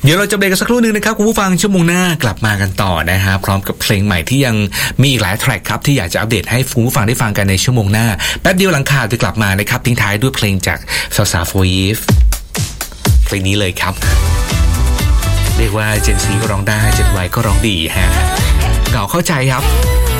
เดี๋ยวเราจะเบรกกันสักครู่นึงนะครับคุณผู้ฟังชั่วโมงหน้ากลับมากันต่อนะฮะพร้อมกับเพลงใหม่ที่ยังมีอีกหลายแทร็กครับที่อยากจะอัปเดตให้คุณผู้ฟังได้ฟังกันในชั่วโมงหน้าแป๊บเดียวหลังข่าวจะกลับมานะครับทิ้งท้ายด้วยเพลงจากสาวๆโฟยีฟเพลงนี้เลยครับเรียกว่าเจนซีก็ร้องได้เจนวายก็ร้องดีฮะเหงาเข้าใจครับ